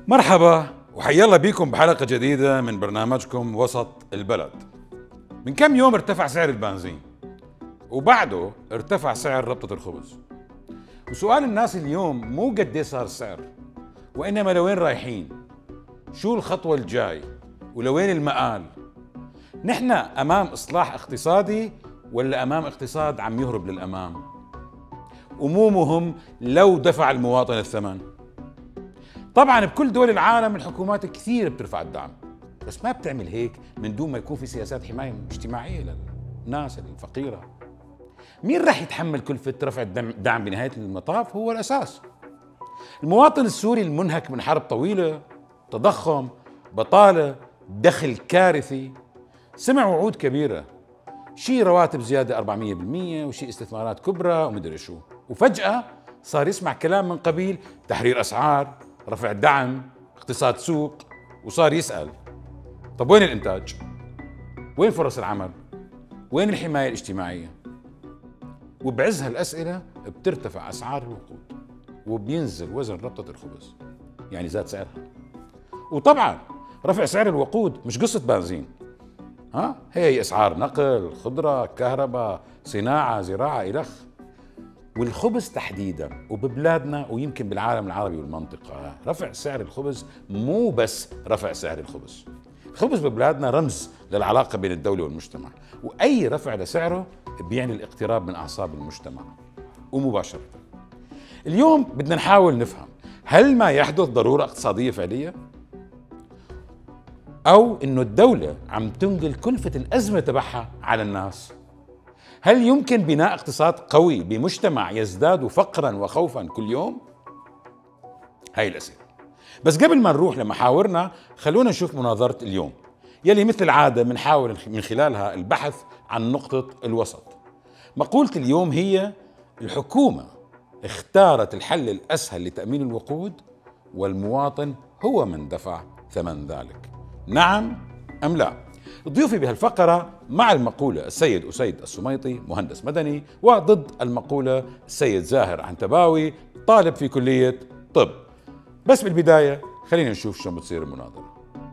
مرحبا وحيا الله بيكم بحلقة جديدة من برنامجكم وسط البلد. من كم يوم ارتفع سعر البنزين وبعده ارتفع سعر ربطة الخبز، وسؤال الناس اليوم مو قد صار السعر وإنما لوين رايحين، شو الخطوة الجاي ولوين المآل. نحن أمام إصلاح اقتصادي ولا أمام اقتصاد عم يهرب للأمام؟ ومو مهم لو دفع المواطن الثمن. طبعا بكل دول العالم الحكومات كثير بترفع الدعم، بس ما بتعمل هيك من دون ما يكون في سياسات حماية اجتماعية للناس الفقيرة. مين رح يتحمل كلفة رفع الدعم بنهاية المطاف؟ هو الأساس المواطن السوري المنهك من حرب طويلة، تضخم، بطالة، دخل كارثي. سمع وعود كبيرة، شي رواتب زيادة 400% وشي استثمارات كبرى ومدري شو، وفجأة صار يسمع كلام من قبيل تحرير أسعار، رفع دعم، اقتصاد سوق، وصار يسأل طب وين الإنتاج؟ وين فرص العمل؟ وين الحماية الاجتماعية؟ وبعز هالأسئلة بترتفع أسعار الوقود وبينزل وزن ربطة الخبز، يعني زاد سعرها. وطبعا رفع سعر الوقود مش قصة بنزين، هي أسعار نقل، خضرة، كهرباء، صناعة، زراعة، إلخ. والخبز تحديدا وببلادنا ويمكن بالعالم العربي والمنطقة، رفع سعر الخبز مو بس رفع سعر الخبز. الخبز ببلادنا رمز للعلاقة بين الدولة والمجتمع، وأي رفع لسعره بيعني الاقتراب من أعصاب المجتمع ومباشرة. اليوم بدنا نحاول نفهم، هل ما يحدث ضرورة اقتصادية فعلية؟ أو إنه الدولة عم تنقل كلفة الأزمة تبعها على الناس؟ هل يمكن بناء اقتصاد قوي بمجتمع يزداد فقرا وخوفا كل يوم؟ هاي الأسئلة. بس قبل ما نروح لمحاورنا خلونا نشوف مناظرة اليوم يلي مثل العادة بنحاول من خلالها البحث عن نقطة الوسط. مقولة اليوم هي: الحكومة اختارت الحل الأسهل لتأمين الوقود والمواطن هو من دفع ثمن ذلك. نعم أم لا؟ ضيوفي بهالفقرة مع المقولة السيد أسيد السميطي مهندس مدني، وضد المقولة السيد زاهر عنتباوي طالب في كلية طب. بس بالبداية خلينا نشوف شو بتصير المناظرة.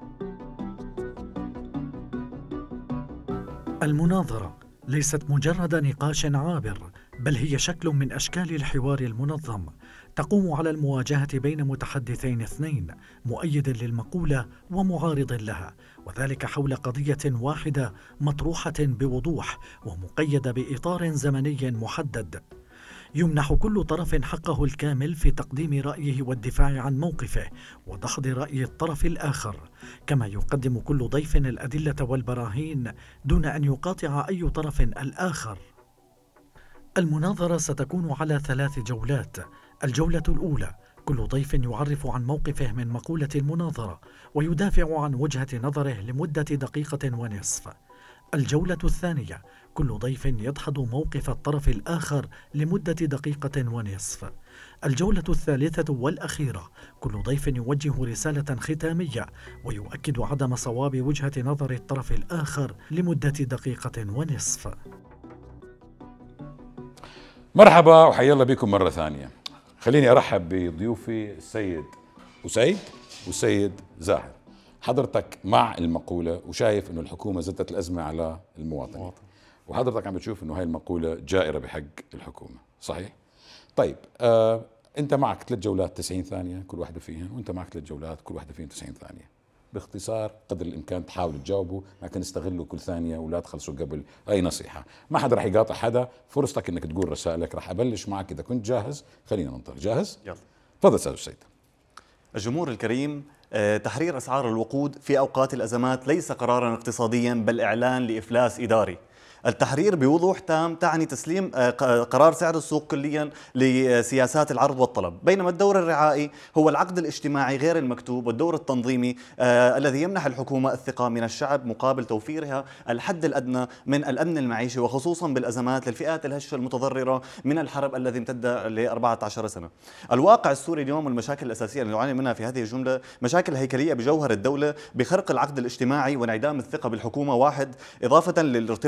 المناظرة ليست مجرد نقاش عابر، بل هي شكل من أشكال الحوار المنظم تقوم على المواجهة بين متحدثين اثنين، مؤيد للمقولة ومعارض لها، وذلك حول قضية واحدة مطروحة بوضوح ومقيدة بإطار زمني محدد. يمنح كل طرف حقه الكامل في تقديم رأيه والدفاع عن موقفه ودحض رأي الطرف الآخر، كما يقدم كل ضيف الأدلة والبراهين دون أن يقاطع أي طرف الآخر. المناظرة ستكون على 3 جولات. الجولة الأولى كل ضيف يعرف عن موقفه من مقولة المناظرة ويدافع عن وجهة نظره لمدة 1.5 دقيقة. الجولة الثانية كل ضيف يدحض موقف الطرف الآخر لمدة 1.5 دقيقة. الجولة الثالثة والأخيرة كل ضيف يوجه رسالة ختامية ويؤكد عدم صواب وجهة نظر الطرف الآخر لمدة 1.5 دقيقة. مرحبا وحيا الله بكم مرة ثانية. خليني أرحب بضيوفي السيد أسيد والسيد زاهر. حضرتك مع المقولة وشايف إنه الحكومة زدت الأزمة على المواطن، وحضرتك عم بتشوف إنه هاي المقولة جائرة بحق الحكومة، صحيح؟ طيب أنت معك 3 جولات 90 ثانية كل واحدة فيهن، وأنت معك 3 جولات كل واحدة فيهن 90 ثانية. باختصار قدر الإمكان تحاولوا تجاوبوا، لكن استغلوا كل ثانية ولا تخلصوا قبل. أي نصيحة، ما حدا رح يقاطع حدا، فرصتك إنك تقول رسائلك. رح أبلش معك إذا كنت جاهز. خلينا ننطلق. جاهز؟ يلا. تفضل أستاذ أسيد. الجمهور الكريم، تحرير أسعار الوقود في أوقات الأزمات ليس قراراً اقتصادياً بل إعلان لإفلاس إداري. التحرير بوضوح تام تعني تسليم قرار سعر السوق كليا لسياسات العرض والطلب، بينما الدور الرعائي هو العقد الاجتماعي غير المكتوب والدور التنظيمي الذي يمنح الحكومة الثقة من الشعب مقابل توفيرها الحد الأدنى من الأمن المعيشي، وخصوصا بالأزمات للفئات الهشة المتضررة من الحرب الذي امتد ل 14 سنة. الواقع السوري اليوم والمشاكل الأساسية اللي نعاني منها في هذه الجملة مشاكل هيكلية بجوهر الدولة، بخرق العقد الاجتماعي وانعدام الثقة بالحكومة واحد، إضافة لارتباطه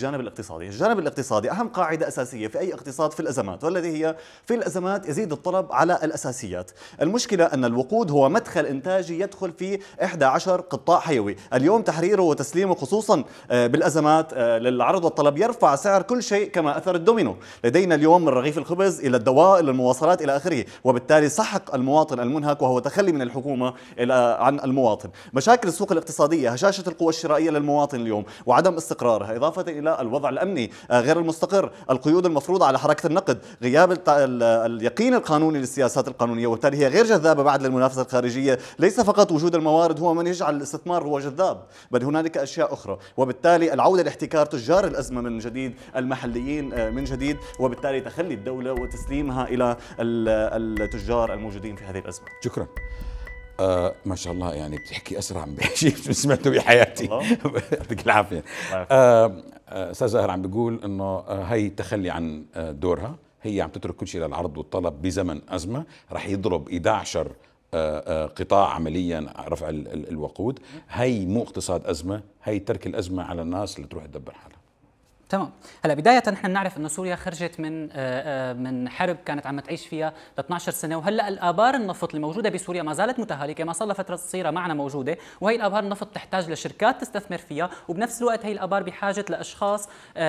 الجانب الاقتصادي. الجانب الاقتصادي أهم قاعدة أساسية في أي اقتصاد في الأزمات، والذي هي في الأزمات يزيد الطلب على الأساسيات. المشكلة أن الوقود هو مدخل إنتاجي يدخل في 11 قطاع حيوي. اليوم تحريره وتسليمه خصوصا بالأزمات للعرض والطلب يرفع سعر كل شيء كما أثر الدومينو. لدينا اليوم من رغيف الخبز إلى الدواء إلى المواصلات إلى آخره، وبالتالي سحق المواطن المنهك، وهو تخلي من الحكومة عن المواطن. مشاكل السوق الاقتصادية، هشاشة القوى الشرائية للمواطن اليوم وعدم استقرارها، إضافة إلى الوضع الأمني غير المستقر، القيود المفروضة على حركة النقد، غياب اليقين القانوني للسياسات القانونية، وبالتالي هي غير جذابة بعد للمنافسة الخارجية. ليس فقط وجود الموارد هو من يجعل الاستثمار هو جذاب، بل هنالك أشياء أخرى. وبالتالي العودة لاحتكار تجار الأزمة من جديد، المحليين من جديد، وبالتالي تخلي الدولة وتسليمها إلى التجار الموجودين في هذه الأزمة. شكرا. ما شاء الله، يعني بتحكي اسرع من شيء سمعته بحياتي. يعطيك العافيه. استاذ زاهر عم بيقول انه هي تخلي عن دورها، هي عم تترك كل شيء للعرض والطلب بزمن ازمه، رح يضرب 11 قطاع عمليا رفع الوقود. هي مو اقتصاد ازمه، هي ترك الازمه على الناس اللي تروح تدبر حالها. تمام. هلا بداية نحن نعرف انه سوريا خرجت من حرب كانت عم تعيش فيها ل 12 سنة، وهلا الآبار النفط الموجودة بسوريا ما زالت متهالكة، ما صار لها فترة قصيرة معنا موجودة، وهي الآبار النفط تحتاج لشركات تستثمر فيها، وبنفس الوقت هي الآبار بحاجة لأشخاص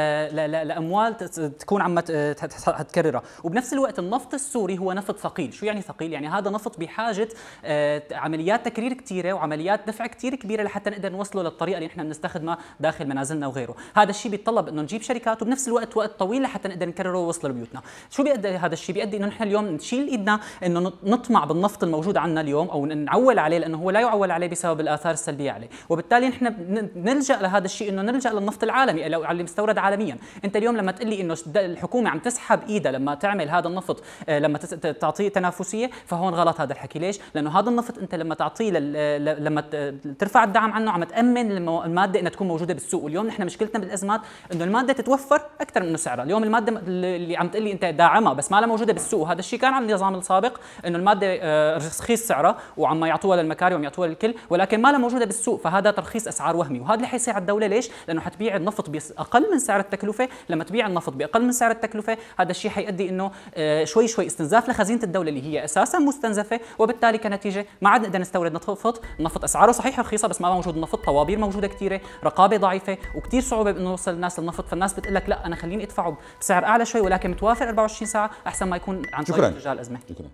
لأموال تكون عم تكررها، وبنفس الوقت النفط السوري هو نفط ثقيل. شو يعني ثقيل؟ يعني هذا نفط بحاجة عمليات تكرير كثيرة وعمليات دفع كثير كبيرة لحتى نقدر نوصله للطريقة اللي نحن بنستخدمها داخل منازلنا وغيره. هذا الشيء بيتطلب انه نجيب شركات، وبنفس الوقت وقت طويل لحتى نقدر نكرره ووصل لبيوتنا. شو بيؤدي هذا الشيء؟ بيؤدي انه نحن اليوم نشيل ايدنا انه نطمع بالنفط الموجود عندنا اليوم او نعول عليه، لانه هو لا يعول عليه بسبب الاثار السلبيه عليه، وبالتالي نحن نلجا لهذا الشيء انه نلجا للنفط العالمي اللي مستورد عالميا. انت اليوم لما تقول لي انه الحكومه عم تسحب ايدها لما تعمل هذا النفط لما تعطيه تنافسيه، فهون غلط هذا الحكي. ليش؟ لانه هذا النفط انت لما تعطيه لما ترفع الدعم عنه عم تامن الماده انها تكون موجوده بالسوق. واليوم نحن مشكلتنا بالازمات انه الماده تتوفر اكثر منه سعرها. اليوم الماده اللي عم تقلي انت داعمها بس ما لها موجوده بالسوق، وهذا الشيء كان على النظام السابق انه الماده رخيص سعرها وعم يعطوها للمكاري وعم يعطوها للكل، ولكن ما لها موجوده بالسوق، فهذا ترخيص اسعار وهمي، وهذا اللي حيصير على الدوله. ليش؟ لانه حتبيع النفط باقل من سعر التكلفه. لما تبيع النفط باقل من سعر التكلفه، هذا الشيء حيؤدي انه شوي شوي استنزاف لخزينه الدوله اللي هي اساسا مستنزفه، وبالتالي كنتيجه ما عاد نقدر نستورد النفط اسعاره صحيح رخيصه بس ما موجود النفط، طوابير موجوده كثيره، رقابه ضعيفه، وكثير صعوبه انه نوصل الناس للنفط. فالناس بتقول لك لا انا خليني ادفعه بسعر اعلى شوي ولكن متوافر 24 ساعه احسن ما يكون عن طريق تجار الازمه. شكرا.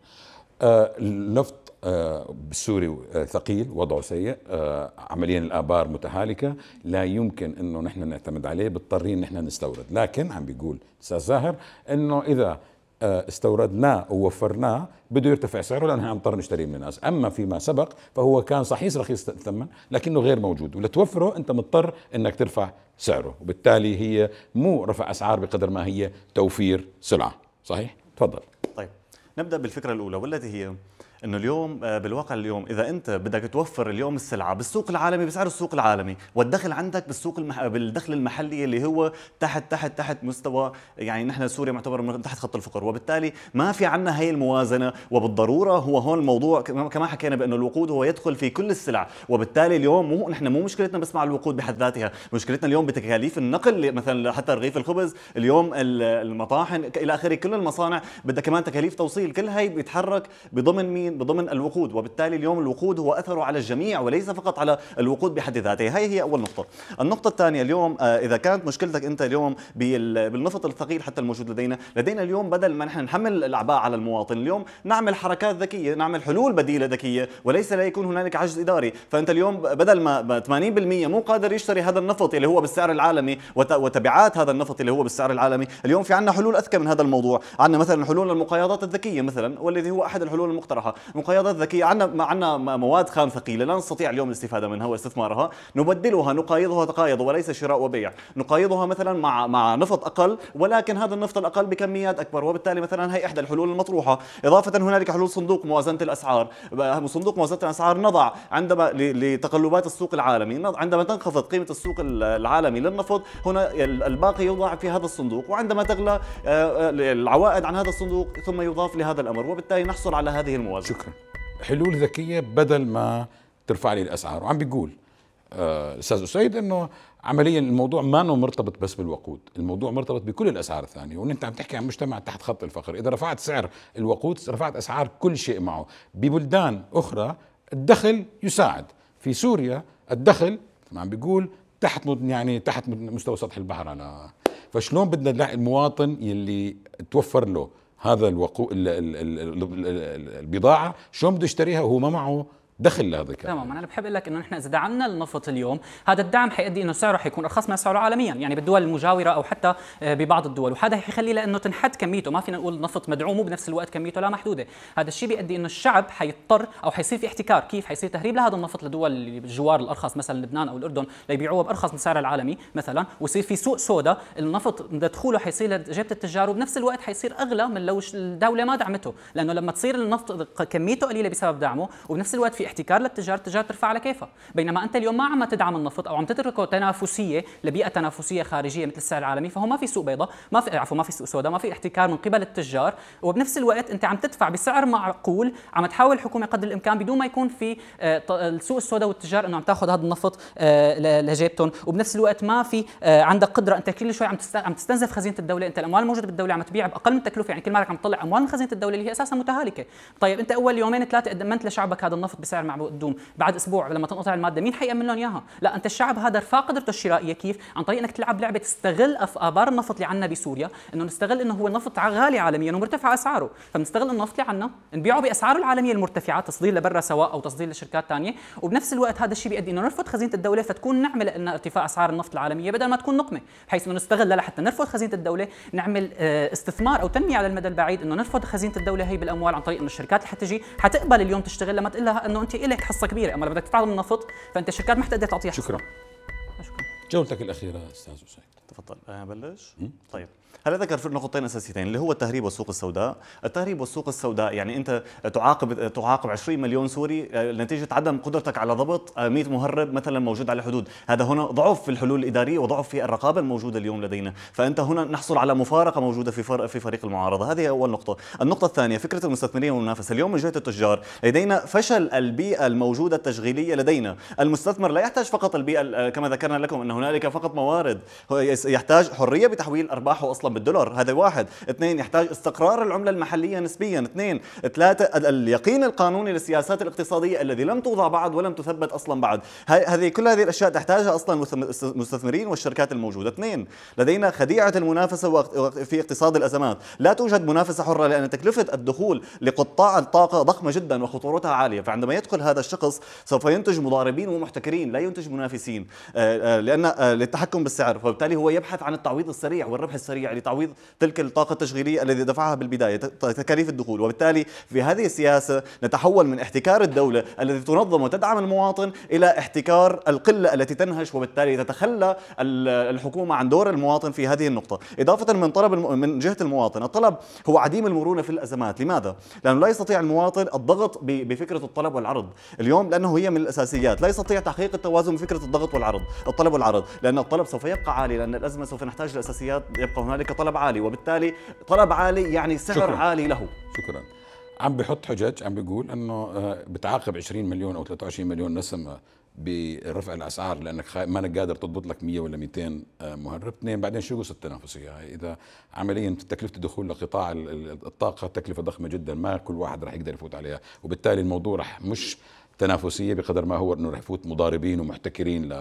النفط بالسوري ثقيل، وضعه سيء، عمليا الآبار متهالكة، لا يمكن انه نحن نعتمد عليه، بضطرين نحن نستورد. لكن عم بيقول استاذ زاهر انه اذا استوردناه ووفرناه بده يرتفع سعره لأنه عم نضطر نشتريه من الناس. أما فيما سبق فهو كان صحيح رخيص الثمن لكنه غير موجود، ولتوفره أنت مضطر أنك ترفع سعره، وبالتالي هي مو رفع أسعار بقدر ما هي توفير سلعة. صحيح؟ تفضل. طيب نبدأ بالفكرة الأولى والتي هي انه اليوم بالواقع اليوم اذا انت بدك توفر اليوم السلعه بالسوق العالمي بسعر السوق العالمي، والدخل عندك بالسوق بالدخل المحلي اللي هو تحت مستوى، يعني نحن سوريا معتبر من تحت خط الفقر، وبالتالي ما في عندنا هي الموازنه. وبالضروره هو هون الموضوع كما حكينا بانه الوقود هو يدخل في كل السلع، وبالتالي اليوم نحن مو مشكلتنا بس مع الوقود بحد ذاتها، مشكلتنا اليوم بتكاليف النقل، مثلا حتى رغيف الخبز اليوم المطاحن الى اخره، كل المصانع بدها كمان تكاليف توصيل، كل هي بيتحرك بضمن مين؟ بضمن الوقود. وبالتالي اليوم الوقود هو أثره على الجميع وليس فقط على الوقود بحد ذاته. هي أول نقطة. النقطة الثانية اليوم إذا كانت مشكلتك أنت اليوم بالنفط الثقيل حتى الموجود لدينا اليوم بدل ما نحن نحمل الأعباء على المواطن، اليوم نعمل حركات ذكية، نعمل حلول بديلة ذكية، وليس لا يكون هنالك عجز إداري. فأنت اليوم بدل ما 80% مو قادر يشتري هذا النفط اللي هو بالسعر العالمي وتبعات هذا النفط اللي هو بالسعر العالمي، اليوم في عندنا حلول أذكى من هذا الموضوع. عندنا مثلا حلول المقايضات الذكية مثلا، والذي هو أحد الحلول المقترحة. مقايضات ذكية، عندنا مواد خام ثقيلة لا نستطيع اليوم الاستفادة منها واستثمارها، نبدلها، نقايضها تقايض وليس شراء وبيع، نقايضها مثلا مع نفط أقل، ولكن هذا النفط الأقل بكميات أكبر، وبالتالي مثلا هي إحدى الحلول المطروحة. إضافة هنالك حلول صندوق موازنة الأسعار. صندوق موازنة الأسعار نضع عندما لتقلبات السوق العالمي، عندما تنخفض قيمة السوق العالمي للنفط، هنا الباقي يوضع في هذا الصندوق، وعندما تغلى العوائد عن هذا الصندوق ثم يضاف لهذا الأمر، وبالتالي نحصل على هذه الموازنة. شكرا. حلول ذكية بدل ما ترفع لي الأسعار. وعم بيقول الاستاذ اسيد انه عمليا الموضوع ما انه مرتبط بس بالوقود، الموضوع مرتبط بكل الاسعار الثانيه، وانت عم تحكي عن مجتمع تحت خط الفقر، اذا رفعت سعر الوقود رفعت اسعار كل شيء معه. ببلدان اخرى الدخل يساعد، في سوريا الدخل عم بيقول تحت تحت مستوى سطح البحر. على فشلون بدنا نلاقي المواطن يلي توفر له هذا البضاعه شلون بده يشتريها وهو ما معه دخل لهذا الكلام؟ تمام، انا بحب اقول لك انه نحن اذا دعمنا النفط اليوم، هذا الدعم حيؤدي انه سعره حيكون ارخص من سعره عالميا، يعني بالدول المجاوره او حتى ببعض الدول، وهذا حيخلي لانه تنحد كميته، ما فينا نقول النفط مدعوم وبنفس الوقت كميته لا محدوده، هذا الشيء بيؤدي انه الشعب حيضطر او حيصير في احتكار، كيف حيصير تهريب لهذا النفط لدول اللي بالجوار الارخص مثلا لبنان او الاردن ليبيعوه بارخص من سعره العالمي مثلا، ويصير في سوق سوداء، النفط دخوله حيصير لجيبه التجار، وبنفس الوقت حيصير اغلى من لو الدوله ما دعمته، لانه لما تصير النفط كميته قليله بسبب دعمه وبنفس الوقت في احتكار للتجار ترفع على كيفها، بينما انت اليوم ما عم تدعم النفط او عم تتركه تنافسيه لبيئه تنافسيه خارجيه مثل السعر العالمي، فهو ما في سوق بيضاء، ما في سوق سوداء، ما في احتكار من قبل التجار، وبنفس الوقت انت عم تدفع بسعر معقول، عم تحاول الحكومه قدر الامكان بدون ما يكون في السوق السوداء والتجار انه عم تاخذ هذا النفط لجيبتهم، وبنفس الوقت ما في عندك قدره انت كل شوي عم تستنزف خزينه الدوله، انت الاموال الموجوده بالدوله عم تبيع باقل من التكلفه، يعني كل مره عم تطلع اموال من خزينه الدوله اللي هي اساسا متهالكه. طيب انت اول يومين ثلاثه قدمت لشعبك هذا النفط بسعر معدوم، بعد اسبوع لما تنقطع الماده مين حيأمن لهم اياها؟ لا، انت الشعب هذا رفع قدرته الشرائيه، كيف؟ عن طريق انك تلعب لعبه تستغل ابار النفط اللي عندنا بسوريا، انه نستغل انه هو النفط غالي عالميا ومرتفع اسعاره، فبنستغل النفط اللي عندنا نبيعه باسعاره العالميه المرتفعه، تصدير لبرا سواء او تصدير لشركات ثانيه، وبنفس الوقت هذا الشيء بيؤدي انه نرفض خزينه الدوله، فتكون نعمه لنا ارتفاع اسعار النفط العالميه بدل ما تكون نقمه، بحيث انه نستغل لحتى نرفض خزينه الدوله، نعمل استثمار او تنميه على المدى البعيد، انه نرفض خزينه الدوله هي بالاموال عن طريق انه الشركات اللي حتجي حتقبل اليوم تشتغل لما تقول لها انه انت لك حصه كبيره، اما بدك تدفع من النفط فانت الشركات ما حتقدر تعطيها حصة. شكرا. شكرا. جولتك الاخيره استاذ اسيد. تفضل. بلش. طيب، هلا ذكر في نقطتين اساسيتين اللي هو التهريب والسوق السوداء. التهريب والسوق السوداء يعني انت تعاقب 20 مليون سوري نتيجه عدم قدرتك على ضبط 100 مهرب مثلا موجود على الحدود، هذا هنا ضعف في الحلول الاداريه وضعف في الرقابه الموجوده اليوم لدينا، فانت هنا نحصل على مفارقه موجوده في فريق المعارضه، هذه اول نقطه. النقطه الثانيه فكره المستثمرين والمنافسه، اليوم من جهه التجار لدينا فشل البيئه الموجوده التشغيليه لدينا، المستثمر لا يحتاج فقط البيئه كما ذكرنا لكم ان هنالك فقط موارد، هو يحتاج حريه بتحويل ارباحه اصلا بالدولار، هذا واحد. اثنين، يحتاج استقرار العمله المحليه نسبيا. اثنين، ثلاثه، اليقين القانوني للسياسات الاقتصاديه الذي لم توضع بعد ولم تثبت اصلا بعد، كل هذه الاشياء تحتاجها اصلا المستثمرين والشركات الموجوده. اثنين، لدينا خديعه المنافسه في اقتصاد الازمات، لا توجد منافسه حره لان تكلفه الدخول لقطاع الطاقه ضخمه جدا وخطورتها عاليه، فعندما يدخل هذا الشخص سوف ينتج مضاربين ومحتكرين لا ينتج منافسين، لان للتحكم بالسعر، فبالتالي هو يبحث عن التعويض السريع والربح السريع لتعويض تلك الطاقة التشغيلية الذي دفعها بالبداية، تكاليف الدخول. وبالتالي في هذه السياسة نتحول من احتكار الدولة الذي تنظم وتدعم المواطن إلى احتكار القلة التي تنهش، وبالتالي تتخلى الحكومة عن دور المواطن في هذه النقطة. إضافة من جهة المواطن، الطلب هو عديم المرونة في الأزمات. لماذا؟ لأنه لا يستطيع المواطن الضغط بفكرة الطلب والعرض اليوم، لأنه هي من الأساسيات، لا يستطيع تحقيق التوازن بفكرة الضغط والعرض، الطلب والعرض، لأن الطلب سوف يبقى عالي، لأن الأزمة سوف نحتاج لأساسيات، يبقى هنالك طلب عالي، وبالتالي طلب عالي يعني سعر شكراً. عالي له. شكرا. عم بحط حجج، عم بيقول انه بتعاقب 20 مليون او 23 مليون نسمة برفع الاسعار لانك ما انك قادر تضبط لك 100 ولا 200 مهرب. اثنين، بعدين شو قصه التنافسيه هاي؟ اذا عمليا تكلفه الدخول لقطاع الطاقه تكلفه ضخمه جدا، ما كل واحد راح يقدر يفوت عليها، وبالتالي الموضوع راح مش تنافسيه بقدر ما هو انه راح يفوت مضاربين ومحتكرين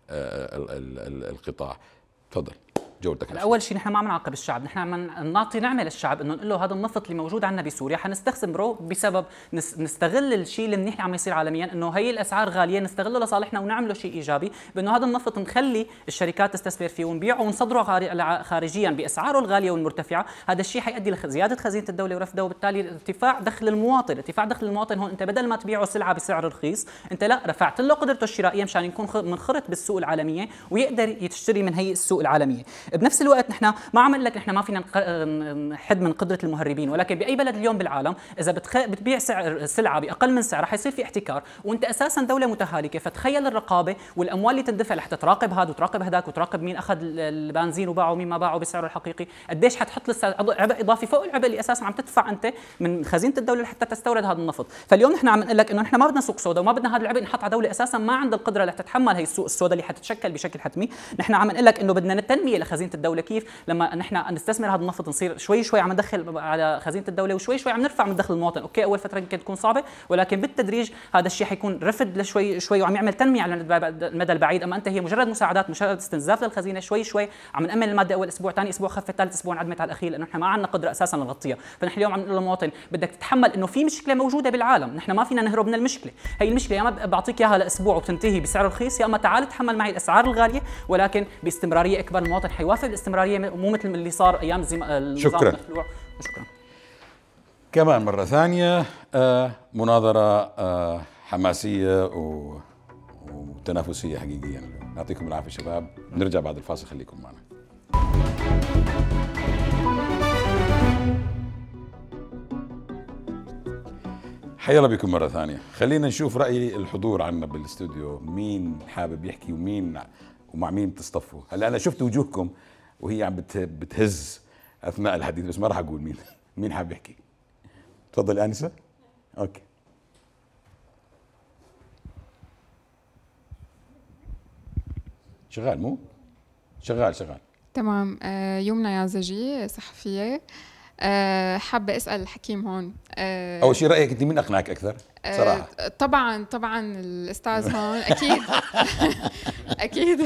للقطاع. تفضل. جولتك. اول شيء نحن ما عم نعاقب الشعب، نحن عم نعطي نعمه للشعب انه نقول له هذا النفط اللي موجود عندنا بسوريا حنستخدمه بسبب نستغل الشيء المنيح اللي عم يصير عالميا، انه هي الاسعار غاليه نستغله لصالحنا ونعمله شيء ايجابي، بانه هذا النفط نخلي الشركات تستثمر فيه ونبيعه ونصدره خارجيا باسعاره الغاليه والمرتفعه، هذا الشيء حيؤدي لزياده خزينه الدوله ورفدها، وبالتالي ارتفاع دخل المواطن. ارتفاع دخل المواطن هون انت بدل ما تبيعه سلعه بسعر رخيص، انت لا رفعت له قدرته الشرائيه مشان يكون منخرط بالسوق العالميه ويقدر يشتري من هي السوق العالميه. بنفس الوقت نحن ما عم نقول لك نحن ما فينا نحد من قدره المهربين، ولكن باي بلد اليوم بالعالم اذا بتبيع سلعه باقل من سعرها حيصير في احتكار، وانت اساسا دوله متهالكه. فتخيل الرقابه والاموال اللي تندفع لحتى تراقب هذا وتراقب هداك وتراقب مين اخذ البنزين وباعه ومين ما باعه بسعره الحقيقي، قديش حتحط لسه عبء اضافي فوق العبء اللي اساسا عم تدفع انت من خزينه الدوله لحتى تستورد هذا النفط. فاليوم نحن عم نقول لك انه نحن ما بدنا سوق سوداء وما بدنا هذا العبء نحط على دوله اساسا ما عندها القدره لتتحمل هي السوق السوداء اللي حتتشكل بشكل حتمي. نحن عم نقول لك انه بدنا التنميه لخزينه الدوله، كيف لما نحن نستثمر هذا النفط نصير شوي شوي عم ندخل على خزينه الدوله وشوي شوي عم نرفع من دخل المواطن. اوكي اول فتره يمكن تكون صعبه، ولكن بالتدريج هذا الشيء حيكون رفد لشوي شوي وعم يعمل تنميه على المدى البعيد. اما انت هي مجرد مساعدات، مجرد استنزاف للخزينه، شوي شوي عم نامن الماده اول اسبوع، ثاني اسبوع خفت، ثالث اسبوع انعدمت على الاخير، لانه نحن ما عندنا قدره اساسا نغطيها. فنحن اليوم عم نقول للمواطن بدك تتحمل انه في مشكله موجوده بالعالم، نحن ما فينا نهرب من المشكله. هي المشكله يا ما بعطيك اياها لاسبوع وبتنتهي بسعر رخيص، يا اما تعال تحمل معي الاسعار الغاليه ولكن باستمراريه اكبر. المواطن حيوافق بالاستمراريه مو مثل اللي صار ايام النظام شكرا. المخلوع. شكرا. كمان مرة ثانية مناظرة حماسية وتنافسية حقيقيا. يعطيكم العافية شباب، نرجع بعد الفاصل، خليكم معنا. حيلا بكم مرة ثانية. خلينا نشوف رأي الحضور عنا بالاستوديو، مين حابب يحكي ومع مين تصطفوا. هلا أنا شفت وجوهكم وهي عم بتهز أثناء الحديث، بس ما راح أقول مين حابب يحكي. تفضل آنسة. أوكي. شغال مو؟ شغال. تمام. يمنى يازجي، صحفية. حابة أسأل الحكيم هون. أول شيء رأيك أنت مين أقنعك أكثر؟ صراحة. طبعا الأستاذ هون أكيد. أكيد.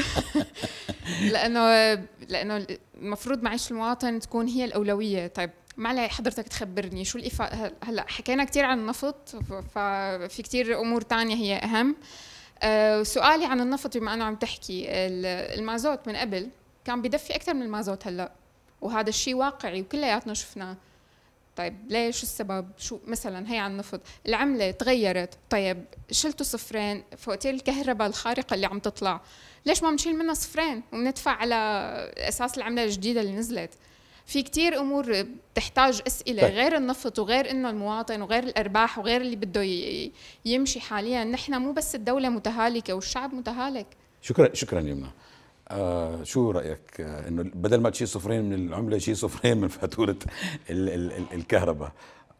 لأنه المفروض معيشة المواطن تكون هي الأولوية. طيب معلي حضرتك تخبرني شو الإفادة؟ هلا حكينا كتير عن النفط، ففي كتير أمور تانية هي أهم. سؤالي عن النفط، بما أنه عم تحكي المازوت من قبل كان بيدفي أكثر من المازوت هلا، وهذا الشيء واقعي وكلياتنا شفناه. طيب ليش السبب؟ شو مثلا هي عن النفط العملة تغيرت، طيب شلتوا صفرين فواتير الكهرباء الخارقة اللي عم تطلع، ليش ما بنشيل منها صفرين وبندفع على أساس العملة الجديدة اللي نزلت؟ في كتير أمور تحتاج أسئلة غير النفط وغير إنه المواطن وغير الأرباح وغير اللي بده يمشي حاليا. نحن مو بس الدولة متهالكة والشعب متهالك. شكرا يمنى. شو رأيك إنه بدل ما تشيل صفرين من العملة يشيل صفرين من فاتورة الكهرباء،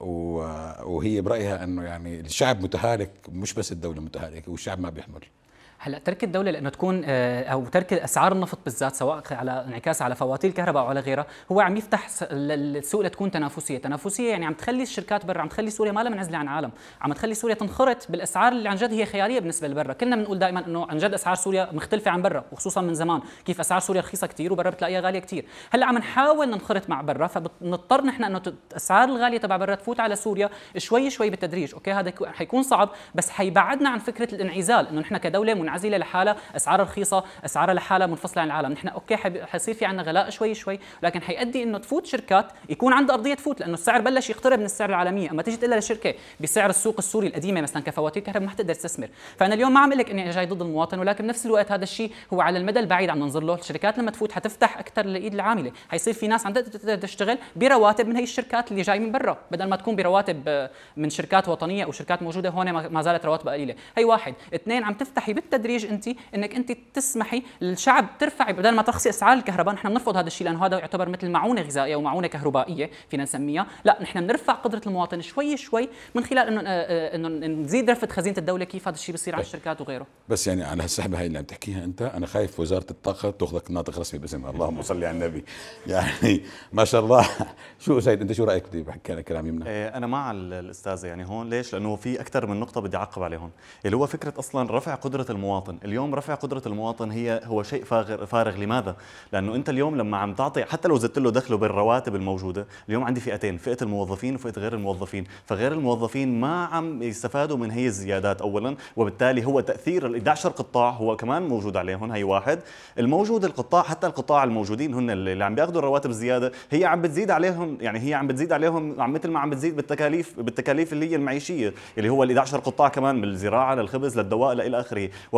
وهي برأيها إنه يعني الشعب متهالك، مش بس الدولة متهالكة والشعب ما بيحمل. هلا ترك الدوله لانه تكون او ترك اسعار النفط بالذات سواء على انعكاس على فواتير الكهرباء او على غيرها، هو عم يفتح السوق لتكون تنافسيه يعني عم تخلي الشركات برا، عم تخلي سوريا ما لها منعزله عن العالم، عم تخلي سوريا تنخرط بالاسعار اللي عن جد هي خياليه بالنسبه لبرا. كلنا بنقول دائما انه عن جد اسعار سوريا مختلفه عن برا، وخصوصا من زمان كيف اسعار سوريا رخيصه كثير وبرا بتلاقيها غاليه كثير. هلا عم نحاول ننخرط مع برا، فبنضطر نحن انه الاسعار الغاليه تبع برا تفوت على سوريا شوي شوي بالتدريج. اوكي هذا حيكون صعب، بس حيبعدنا عن فكره الانعزال، انه نحن كدوله منعزله لحالها، اسعارها رخيصه، اسعارها لحالها منفصله عن العالم. نحن اوكي حيصير في عندنا غلاء شوي شوي، لكن حيؤدي انه تفوت شركات يكون عندها ارضيه تفوت، لانه السعر بلش يقترب من السعر العالمي. اما تيجي تقول للشركه بسعر السوق السوري القديمه مثلا كفواتير كهرباء ما حتقدر تستثمر. فانا اليوم ما عم اقول لك اني جاي ضد المواطن، ولكن بنفس الوقت هذا الشيء هو على المدى البعيد عم ننظر له. الشركات لما تفوت حتفتح اكثر الايد العامله، حيصير في ناس عندها تشتغل برواتب من هي الشركات اللي جاي من برا، بدل ما تكون برواتب من شركات وطنيه او شركات موجوده هون ما زالت رواتبها قليله. هي واحد. اثنين، عم تفتحي بالتدريج انك انت تسمحي للشعب ترفعي، بدل ما ترخصي اسعار الكهرباء. نحن بنرفض هذا الشيء لانه هذا يعتبر مثل معونه غذائيه او معونه كهربائيه فينا نسميها. لا، نحن بنرفع قدره المواطن شوي شوي من خلال انه نزيد رفد خزينه الدوله. كيف هذا الشيء بيصير على الشركات وغيره؟ بس يعني على هالسحبه هاي اللي عم تحكيها انت، انا خايف وزاره الطاقه تاخذك ناطق رسمي باسم اللهم صل على النبي. يعني ما شاء الله. شو سيد انت شو رايك؟ بدي بحكي على كلام يمنى. انا مع الاستاذه يعني هون. ليش؟ لانه في اكثر من نقطه بدي اعقب عليهم، اللي هو فكره اصلا رفع قدره المواطن. اليوم رفع قدره المواطن هو شيء فارغ. لماذا؟ لانه انت اليوم لما عم تعطي، حتى لو زدت له دخله بالرواتب الموجوده، اليوم عندي فئتين، فئه الموظفين وفئه غير الموظفين. فغير الموظفين ما عم يستفادوا من هي الزيادات اولا، وبالتالي هو تاثير ال 11 قطاع هو كمان موجود عليهم. هي واحد. الموجود القطاع، حتى القطاع الموجودين هن اللي عم بياخذوا الرواتب الزياده، هي عم بتزيد عليهم، يعني هي عم بتزيد عليهم مثل ما عم بتزيد بالتكاليف اللي هي المعيشيه، اللي هو ال 11 قطاع كمان، من الزراعه للخبز للدواء الى اخره.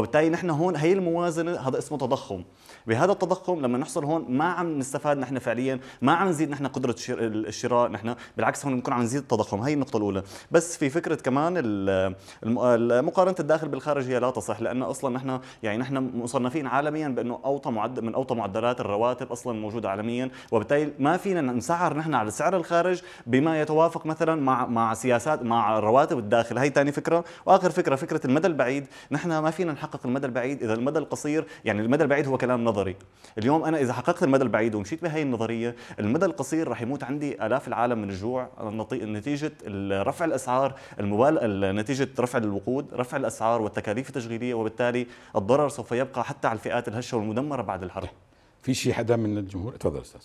وبالتالي نحن هون هي الموازنه، هذا اسمه تضخم. بهذا التضخم لما نحصل هون ما عم نستفاد نحن فعليا، ما عم نزيد نحن قدره الشراء، نحن بالعكس هون بنكون عم نزيد التضخم. هي النقطه الاولى. بس في فكره كمان مقارنه الداخل بالخارج هي لا تصح، لان اصلا نحن يعني نحن مصنفين عالميا بانه من اوطى معدلات الرواتب اصلا موجوده عالميا، وبالتالي ما فينا نسعر نحن على سعر الخارج بما يتوافق مثلا مع سياسات مع رواتب الداخل. هي ثاني فكره. واخر فكره المدى البعيد، نحن ما فينا نحقق المدى البعيد اذا المدى القصير، يعني المدى البعيد هو كلام نظري. اليوم انا اذا حققت المدى البعيد ومشيت بهي النظريه، المدى القصير رح يموت عندي الاف العالم من الجوع نتيجه رفع الاسعار نتيجه رفع الوقود، رفع الاسعار والتكاليف التشغيليه، وبالتالي الضرر سوف يبقى حتى على الفئات الهشه والمدمره بعد الحرب. في شيء حدا من الجمهور؟ تفضل استاذ.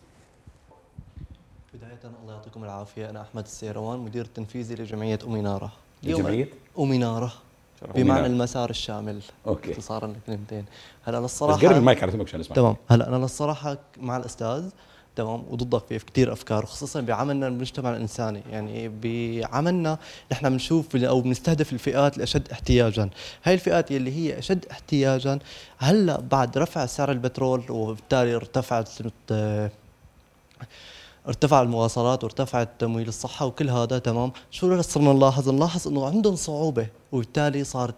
بداية الله يعطيكم العافية، أنا أحمد السيروان، مدير التنفيذي لجمعية أمينارة. جمعية أمينارة بمعنى المسار الشامل. اوكي، اختصارا لكلمتين. هلا بس للصراحة قرب المايك على تمك عشان نسمع. تمام. هلا أنا للصراحة مع الأستاذ تمام وضدك في كثير أفكار، وخصوصا بعملنا المجتمع الإنساني. يعني بعملنا نحن بنشوف أو بنستهدف الفئات الأشد احتياجا. هاي الفئات اللي هي أشد احتياجا هلا بعد رفع سعر البترول، وبالتالي ارتفع المواصلات وارتفع تمويل الصحة وكل هذا تمام. شو صرنا نلاحظ انه عندهم صعوبة، وبالتالي صارت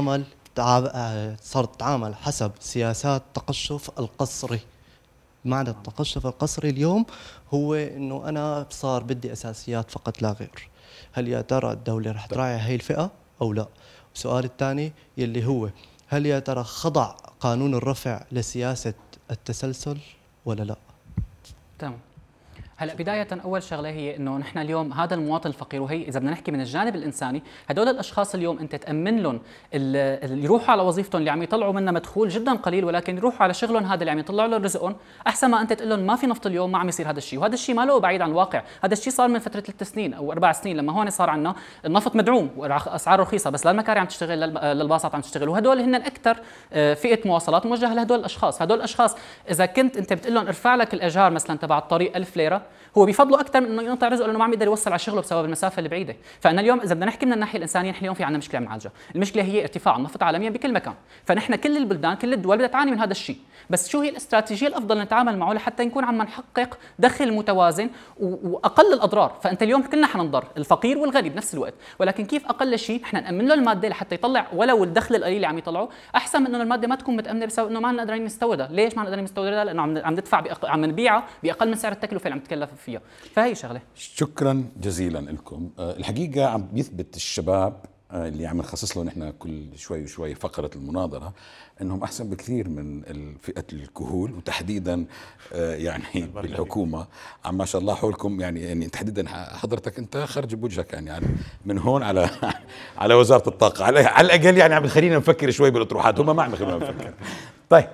تتعامل حسب سياسات التقشف القسري. معنى التقشف القسري اليوم هو انه انا صار بدي اساسيات فقط لا غير. هل يا ترى الدولة رح تراعي هاي الفئة او لا؟ السؤال الثاني يلي هو هل يا ترى خضع قانون الرفع لسياسة التسلسل ولا لا؟ تمام. هلا بداية أول شغلة هي إنه نحن اليوم هذا المواطن الفقير، وهي إذا بدنا نحكي من الجانب الإنساني، هدول الأشخاص اليوم أنت تأمن لهم يروحوا على وظيفتهم اللي عم يطلعوا منها مدخول جدا قليل، ولكن يروحوا على شغلهم هذا اللي عم يطلعوا لهم رزقهم، أحسن ما أنت تقول لهم ما في نفط اليوم، ما عم يصير هذا الشيء. وهذا الشيء ما له بعيد عن الواقع، هذا الشيء صار من فترة 3 سنين أو 4 سنين، لما هون صار عندنا النفط مدعوم وأسعاره رخيصة، بس لا المكاري عم تشتغل للباصات عم تشتغل، وهدول هن أكثر فئة مواصلات موجهة لهدول الأشخاص. هدول الأشخاص إذا كنت أنت بتقول لهم ارفع لك الإيجار مثلا تبع الطريق 1000 ليرة، هو بيفضلوا اكثر من انه ينقطع رزقه لانه ما عم يقدر يوصل على شغله بسبب المسافه البعيده. فانا اليوم اذا بدنا نحكي من الناحيه الانسانيه، نحن اليوم في عندنا مشكله معالجه، المشكله هي ارتفاع النفط عالميا بكل مكان، فنحن كل البلدان كل الدول بدها تعاني من هذا الشيء. بس شو هي الاستراتيجيه الافضل نتعامل معه لحتى نكون عم نحقق دخل متوازن واقل الاضرار؟ فانت اليوم كلنا حننضر، الفقير والغني بنفس الوقت، ولكن كيف اقل شيء نحن نامن له الماده لحتى يطلع ولو الدخل القليل اللي عم يطلعه، احسن من انه الماده ما تكون متامنه بسبب انه ما قادرين نستوردها. ليش ما قادرين نستوردها؟ لانه عم ندفع عم نبيعها باقل من سعر التكلفه اللي عم نتكلف فيها. فهي شغله. شكرا جزيلا لكم. الحقيقه عم بيثبت الشباب اللي عم نخصص له نحن كل شوي وشوي فقره المناظره انهم احسن بكثير من فئه الكهول، وتحديدا يعني بالحكومه. عم ما شاء الله حولكم يعني تحديدا حضرتك انت خرج بوجهك يعني من هون على على وزاره الطاقه على الاقل، يعني عم تخلينا نفكر شوي بالاطروحات، هم ما عم يخلونا نفكر. طيب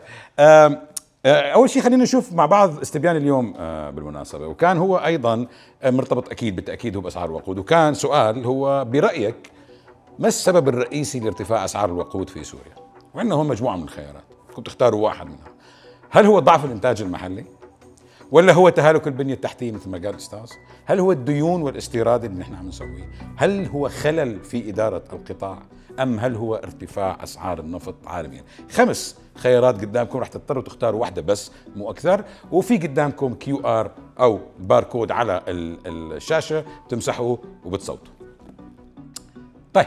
اول شيء خلينا نشوف مع بعض استبيان اليوم بالمناسبه، وكان هو ايضا مرتبط اكيد بالتاكيد هو باسعار الوقود، وكان سؤال هو برايك ما السبب الرئيسي لارتفاع اسعار الوقود في سوريا؟ وعندنا هون مجموعه من الخيارات، كنت تختاروا واحد منها. هل هو ضعف الانتاج المحلي؟ ولا هو تهالك البنيه التحتيه مثل ما قال الاستاذ؟ هل هو الديون والاستيراد اللي نحن عم نسويه؟ هل هو خلل في اداره القطاع؟ ام هل هو ارتفاع اسعار النفط عالميا؟ 5 خيارات قدامكم، رح تضطروا تختاروا واحده بس مو اكثر، وفي قدامكم QR او باركود على الشاشه بتمسحوه وبتصوتوا. طيب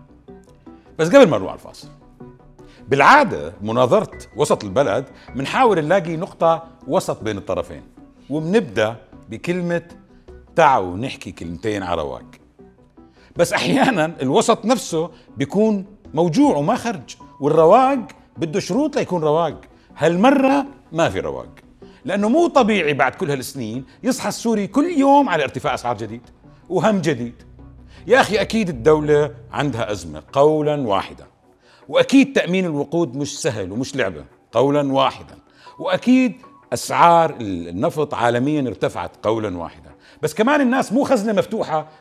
بس قبل ما نروح على الفاصل، بالعاده مناظره وسط البلد بنحاول نلاقي نقطه وسط بين الطرفين، وبنبدا بكلمه تعوا نحكي كلمتين على رواق. بس احيانا الوسط نفسه بيكون موجوع وما خرج، والرواق بده شروط ليكون رواق. هالمره ما في رواق، لانه مو طبيعي بعد كل هالسنين يصحى السوري كل يوم على ارتفاع اسعار جديد وهم جديد. يا اخي اكيد الدوله عندها ازمه قولا واحدا، واكيد تامين الوقود مش سهل ومش لعبه قولا واحدا، واكيد اسعار النفط عالميا ارتفعت قولا واحدا. بس كمان الناس مو خزنه مفتوحه